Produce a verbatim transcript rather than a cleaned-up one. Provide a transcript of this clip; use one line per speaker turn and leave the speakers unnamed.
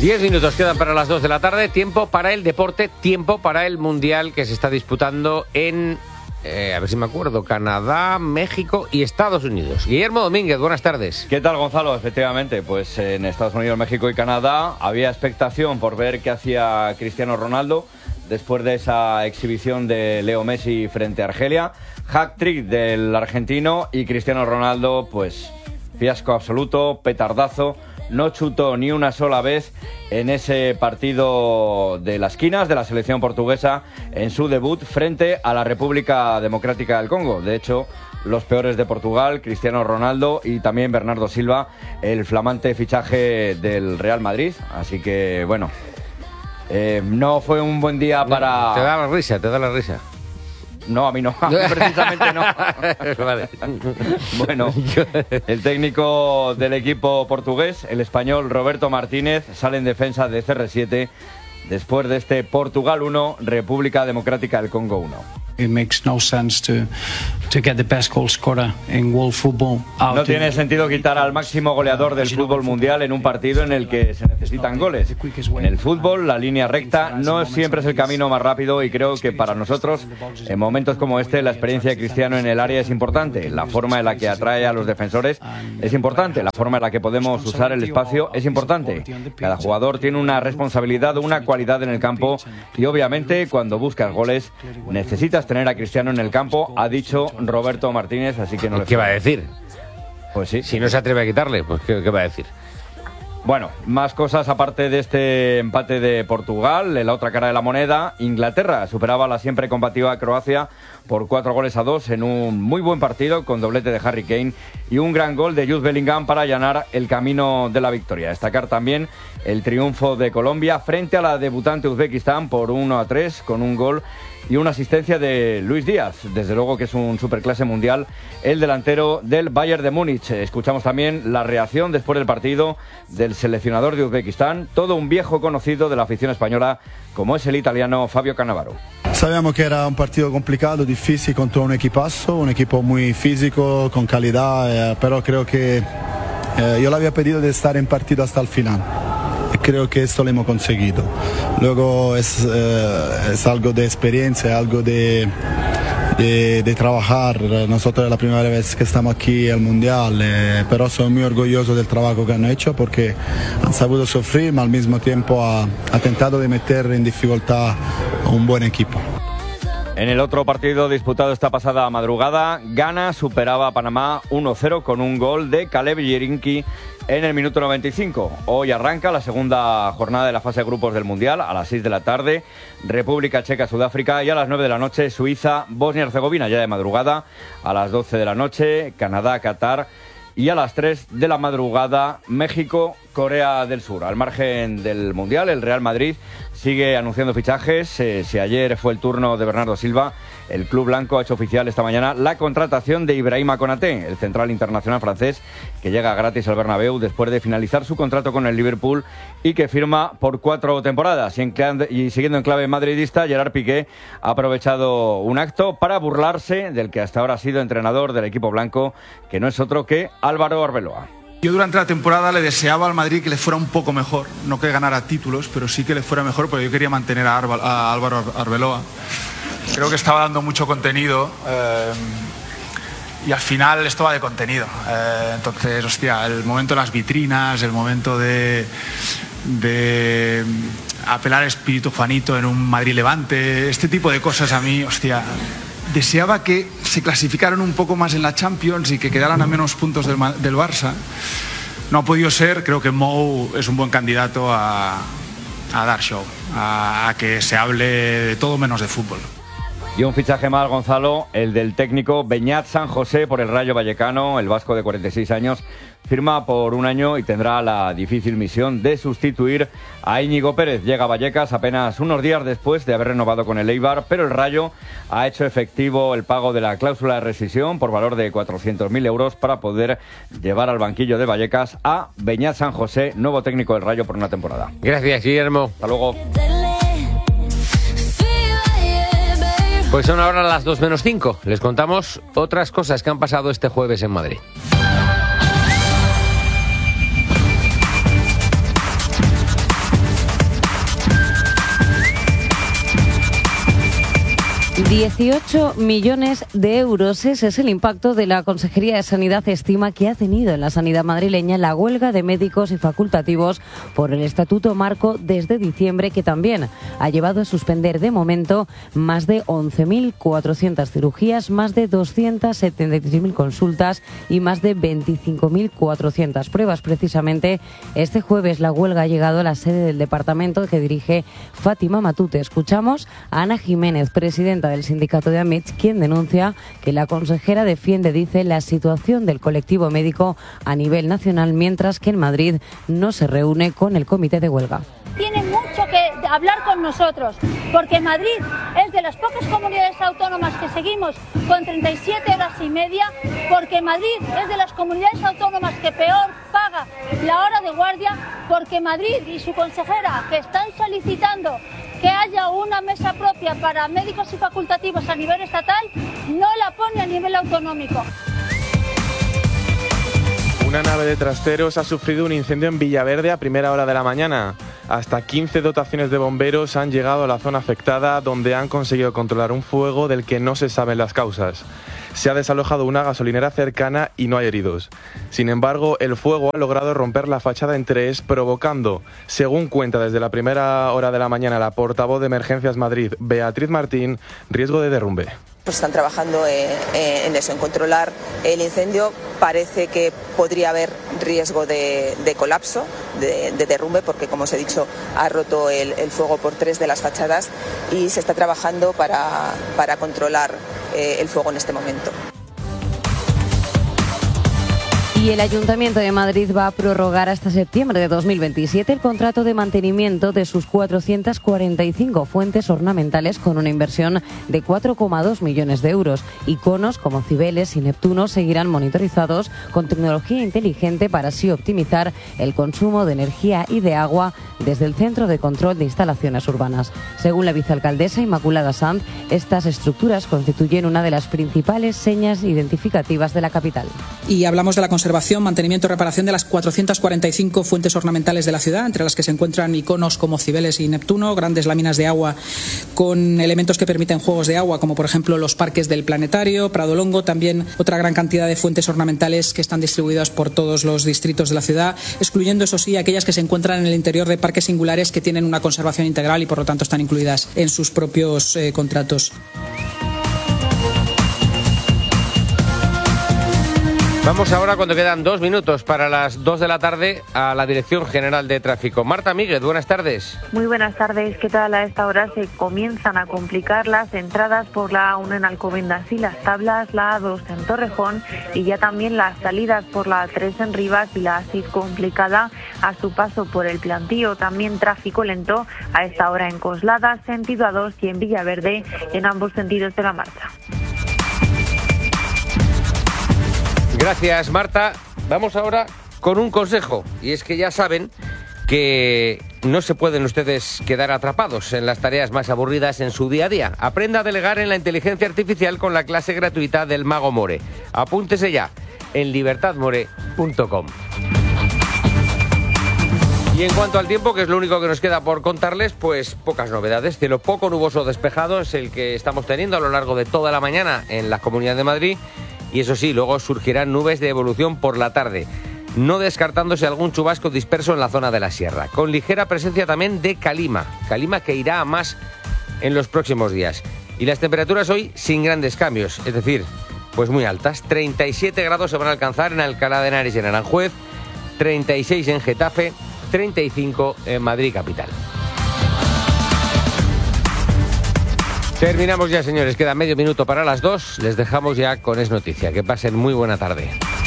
Diez minutos quedan para las dos de la tarde. Tiempo para el deporte, tiempo para el Mundial que se está disputando en, eh, a ver si me acuerdo, Canadá, México y Estados Unidos. Guillermo Domínguez, buenas tardes.
¿Qué tal, Gonzalo? Efectivamente, pues en Estados Unidos, México y Canadá había expectación por ver qué hacía Cristiano Ronaldo después de esa exhibición de Leo Messi frente a Argelia. Hat-trick del argentino y Cristiano Ronaldo, pues fiasco absoluto, petardazo. No chutó ni una sola vez en ese partido de las esquinas de la selección portuguesa en su debut frente a la República Democrática del Congo. De hecho, los peores de Portugal, Cristiano Ronaldo y también Bernardo Silva, el flamante fichaje del Real Madrid. Así que, bueno, eh, no fue un buen día para...
Te da la risa, te da la risa.
No, a mí no, a mí precisamente no.
Vale.
Bueno, el técnico del equipo portugués, el español Roberto Martínez, sale en defensa de C R siete después de este Portugal uno, República Democrática del Congo uno.
It makes no sense to to get the best goal scorer in world football out.
No tiene sentido quitar al máximo goleador del fútbol mundial en un partido en el que se necesitan goles. En el fútbol, la línea recta no siempre es el camino más rápido y creo que para nosotros, en momentos como este, la experiencia de Cristiano en el área es importante. La forma en la que atrae a los defensores es importante. La forma en la que podemos usar el espacio es importante. Cada jugador tiene una responsabilidad, una cualidad en el campo y obviamente cuando buscas goles necesitas tener a Cristiano en el campo, ha dicho Roberto Martínez, así que no le...
¿Qué va a decir?
Pues sí.
Si no se atreve a quitarle, pues ¿qué, qué va a decir?
Bueno, más cosas aparte de este empate de Portugal. En la otra cara de la moneda, Inglaterra superaba a la siempre combativa Croacia por cuatro goles a dos en un muy buen partido con doblete de Harry Kane y un gran gol de Jude Bellingham para allanar el camino de la victoria. Destacar también el triunfo de Colombia frente a la debutante Uzbekistán por uno a tres con un gol y una asistencia de Luis Díaz. Desde luego que es un superclase mundial el delantero del Bayern de Múnich. Escuchamos también la reacción después del partido del seleccionador de Uzbekistán, todo un viejo conocido de la afición española como es el italiano Fabio Cannavaro.
Sabíamos que era un partido complicado, difícil contra un equipazo, un equipo muy físico, con calidad, eh, pero creo que eh, yo le había pedido de estar en partido hasta el final. Creo que esto lo hemos conseguido. Luego es, eh, es algo de experiencia, algo de, de, de trabajar. Nosotros es la primera vez que estamos aquí al Mundial, eh, pero soy muy orgulloso del trabajo que han hecho porque han sabido sufrir, pero al mismo tiempo ha, ha tentado de meter en dificultad a un buen equipo.
En el otro partido disputado esta pasada madrugada, Ghana superaba a Panamá uno cero con un gol de Caleb Yerinki en el minuto noventa y cinco. Hoy arranca la segunda jornada de la fase de grupos del Mundial a las seis de la tarde. República Checa, Sudáfrica y a las nueve de la noche Suiza, Bosnia y Herzegovina. Ya de madrugada a las doce de la noche Canadá, Qatar y a las tres de la madrugada México, Corea del Sur. Al margen del Mundial, el Real Madrid sigue anunciando fichajes. Eh, si ayer fue el turno de Bernardo Silva, el club blanco ha hecho oficial esta mañana la contratación de Ibrahima Konaté, el central internacional francés que llega gratis al Bernabéu después de finalizar su contrato con el Liverpool y que firma por cuatro temporadas. Y, en clave, y siguiendo en clave madridista, Gerard Piqué ha aprovechado un acto para burlarse del que hasta ahora ha sido entrenador del equipo blanco, que no es otro que Álvaro Arbeloa.
Yo durante la temporada le deseaba al Madrid que le fuera un poco mejor, no que ganara títulos, pero sí que le fuera mejor, porque yo quería mantener a, Arba, a Álvaro Arbeloa. Creo que estaba dando mucho contenido eh, y al final esto va de contenido. Eh, entonces, hostia, el momento de las vitrinas, el momento de, de apelar al espíritu Juanito en un Madrid-Levante, este tipo de cosas a mí, hostia... Deseaba que se clasificaran un poco más en la Champions y que quedaran a menos puntos del, del Barça. No ha podido ser. Creo que Mou es un buen candidato a, a dar show, a, a que se hable de todo menos de fútbol.
Y un fichaje más, Gonzalo, el del técnico Beñat San José por el Rayo Vallecano. El vasco de cuarenta y seis años firma por un año y tendrá la difícil misión de sustituir a Íñigo Pérez. Llega a Vallecas apenas unos días después de haber renovado con el Eibar, pero el Rayo ha hecho efectivo el pago de la cláusula de rescisión por valor de cuatrocientos mil euros para poder llevar al banquillo de Vallecas a Beñat San José, nuevo técnico del Rayo por una temporada.
Gracias, Guillermo.
Hasta luego.
Pues son ahora las dos menos cinco. Les contamos otras cosas que han pasado este jueves en Madrid.
dieciocho millones de euros. Ese es el impacto de la Consejería de Sanidad estima que ha tenido en la sanidad madrileña la huelga de médicos y facultativos por el Estatuto Marco desde diciembre, que también ha llevado a suspender de momento más de once mil cuatrocientas cirugías, más de doscientas setenta y seis mil consultas y más de veinticinco mil cuatrocientas pruebas. Precisamente este jueves la huelga ha llegado a la sede del departamento que dirige Fátima Matute. Escuchamos a Ana Jiménez, presidenta del sindicato de AMITS, quien denuncia que la consejera defiende, dice, la situación del colectivo médico a nivel nacional, mientras que en Madrid no se reúne con el comité de huelga.
Tiene mucho que hablar con nosotros, porque Madrid es de las pocas comunidades autónomas que seguimos con treinta y siete horas y media, porque Madrid es de las comunidades autónomas que peor paga la hora de guardia, porque Madrid y su consejera, que están solicitando que haya una mesa propia para médicos y facultativos a nivel estatal, no la pone a nivel autonómico.
Una nave de trasteros ha sufrido un incendio en Villaverde a primera hora de la mañana. Hasta quince dotaciones de bomberos han llegado a la zona afectada, donde han conseguido controlar un fuego del que no se saben las causas. Se ha desalojado una gasolinera cercana y no hay heridos. Sin embargo, el fuego ha logrado romper la fachada en tres, provocando, según cuenta desde la primera hora de la mañana la portavoz de Emergencias Madrid, Beatriz Martín, riesgo de derrumbe.
Pues están trabajando en, en eso, en controlar el incendio. Parece que podría haber riesgo de, de colapso, de, de derrumbe, porque, como os he dicho, ha roto el, el fuego por tres de las fachadas y se está trabajando para, para controlar eh, el fuego en este momento.
Y el Ayuntamiento de Madrid va a prorrogar hasta septiembre de dos mil veintisiete el contrato de mantenimiento de sus cuatrocientas cuarenta y cinco fuentes ornamentales, con una inversión de cuatro coma dos millones de euros. Iconos como Cibeles y Neptuno seguirán monitorizados con tecnología inteligente para así optimizar el consumo de energía y de agua desde el Centro de Control de Instalaciones Urbanas. Según la vicealcaldesa Inmaculada Sanz, estas estructuras constituyen una de las principales señas identificativas de la capital.
Y hablamos de la conservación, mantenimiento y reparación de las cuatrocientas cuarenta y cinco fuentes ornamentales de la ciudad, entre las que se encuentran iconos como Cibeles y Neptuno, grandes láminas de agua con elementos que permiten juegos de agua, como por ejemplo los parques del Planetario, Prado Longo, también otra gran cantidad de fuentes ornamentales que están distribuidas por todos los distritos de la ciudad, excluyendo, eso sí, aquellas que se encuentran en el interior de parques singulares que tienen una conservación integral y por lo tanto están incluidas en sus propios eh, contratos.
Vamos ahora, cuando quedan dos minutos para las dos de la tarde, a la Dirección General de Tráfico. Marta Míguez, buenas tardes.
Muy buenas tardes. ¿Qué tal? A esta hora se comienzan a complicar las entradas por la A uno en Alcobendas y Las Tablas, la A dos en Torrejón y ya también las salidas por la A tres en Rivas y la A seis complicada a su paso por el Plantío. También tráfico lento a esta hora en Coslada, sentido A dos, y en Villaverde, en ambos sentidos de la marcha.
Gracias, Marta. Vamos ahora con un consejo, y es que ya saben que no se pueden ustedes quedar atrapados en las tareas más aburridas en su día a día. Aprenda a delegar en la inteligencia artificial con la clase gratuita del Mago More. Apúntese ya en libertad more punto com. Y en cuanto al tiempo, que es lo único que nos queda por contarles, pues pocas novedades. Cielo poco nuboso despejado es el que estamos teniendo a lo largo de toda la mañana en la Comunidad de Madrid. Y eso sí, luego surgirán nubes de evolución por la tarde, no descartándose algún chubasco disperso en la zona de la sierra, con ligera presencia también de calima, calima que irá a más en los próximos días. Y las temperaturas hoy sin grandes cambios, es decir, pues muy altas. treinta y siete grados se van a alcanzar en Alcalá de Henares y en Aranjuez, treinta y seis en Getafe, treinta y cinco en Madrid capital. Terminamos ya, señores. Queda medio minuto para las dos. Les dejamos ya con Es Noticia. Que pasen muy buena tarde.